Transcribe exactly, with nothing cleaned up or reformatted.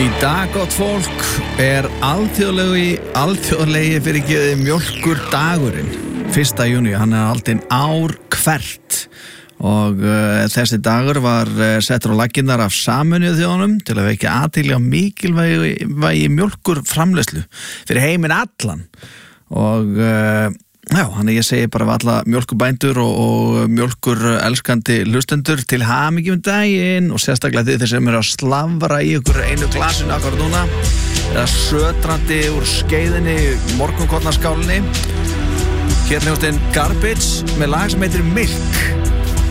Í dag, gott fólk, er alþjóðlegi, alþjóðlegi fyrir geði mjólkur dagurinn. fyrsta júní, hann er haldinn ár hvert og uh, þessi dagur var uh, settur á laggirnar af Sameinuðu þjóðunum til að vekja athygli á mikilvægi mjólkur framleiðslu fyrir heiminn allan og uh, já, hann er ég segi bara við alla mjólkurbændur og, og mjólkur elskandi hlustendur til hamingju um daginn og sérstaklega þið þeir sem eru að slafra í ykkur einu glasinu akkur núna eða sötrandi úr skeiðinni morgunkornaskálinni. Hérna hljómsveitin Garbage með lag sem heitir Milk.